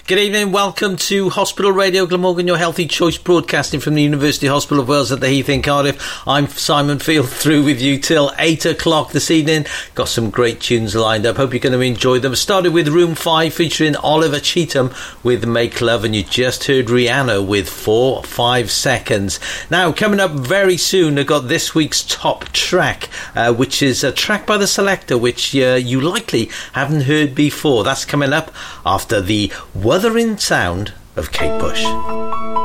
Good evening, welcome to Hospital Radio Glamorgan, your healthy choice broadcasting from the University Hospital of Wales at the Heath in Cardiff. I'm Simon Field, through with you till 8 o'clock this evening. Got some great tunes lined up, hope you're going to enjoy them. Started with Room 5 featuring Oliver Cheetham with Make Love, and you just heard Rihanna with 4-5 Seconds. Now, coming up very soon, I've got this week's top track, which is a track by The Selector, which you likely haven't heard before. That's coming up after the Wuthering Sound of Kate Bush.